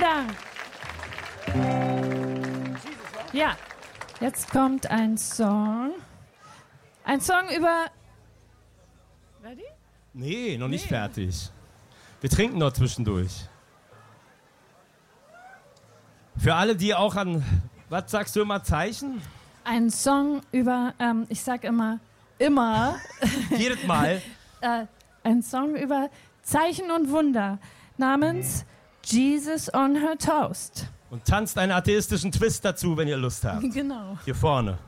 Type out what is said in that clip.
Dank. Ja, jetzt kommt ein Song. Ein Song über... Ready? Nee, noch nicht fertig. Wir trinken noch zwischendurch. Für alle, die auch an... Was sagst du immer? Zeichen? Ein Song über... ich sag immer... Jedes Mal. Ein Song über Zeichen und Wunder namens Jesus on Her Toast. Und tanzt einen atheistischen Twist dazu, wenn ihr Lust habt. Genau. Hier vorne.